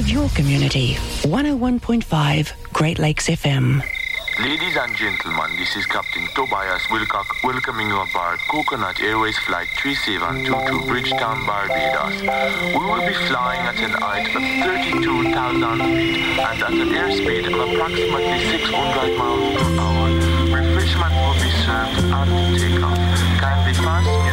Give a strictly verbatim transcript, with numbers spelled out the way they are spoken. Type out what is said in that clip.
of your community. one oh one point five Great Lakes F M. Ladies and gentlemen, this is Captain Tobias Wilcock welcoming you aboard Coconut Airways Flight three seven two to Bridgetown, Barbados. We will be flying at an height of thirty-two thousand feet and at an airspeed of approximately six hundred miles per hour. Refreshment will be served at takeoff. Kindly fasten